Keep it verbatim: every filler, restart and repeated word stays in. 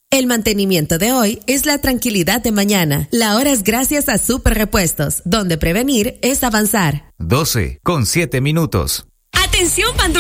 El mantenimiento de hoy es la tranquilidad de mañana. La hora es gracias a Super Repuestos, donde prevenir es avanzar. doce con siete minutos. Atención, Bandul.